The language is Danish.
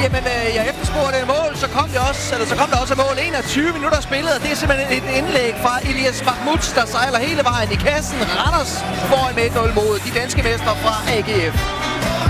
jamen, jeg efterspurgte et mål, så kom der også et mål. 21 minutter spillet, og det er simpelthen et indlæg fra Elias Mahmoud, der sejler hele vejen i kassen. Randers foran med 1-0 mod de danske mestre fra AGF.